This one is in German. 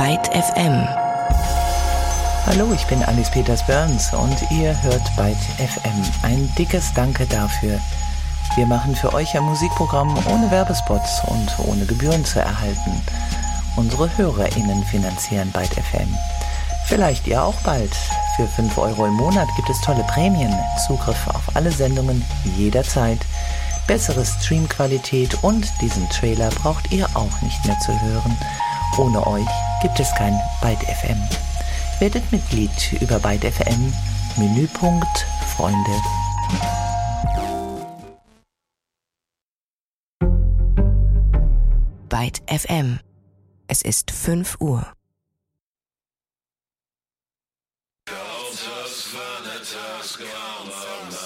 Byte FM. Hallo, ich bin Alice Peters-Burns und ihr hört Byte FM. Ein dickes Danke dafür. Wir machen für euch ein Musikprogramm ohne Werbespots und ohne Gebühren zu erhalten. Unsere HörerInnen finanzieren Byte FM. Vielleicht ihr auch bald. Für 5 Euro im Monat gibt es tolle Prämien, Zugriff auf alle Sendungen jederzeit, bessere Streamqualität und diesen Trailer braucht ihr auch nicht mehr zu hören. Ohne euch gibt es kein Byte FM. Werdet Mitglied über Byte FM, Menüpunkt Freunde. Byte FM. Es ist 5 Uhr.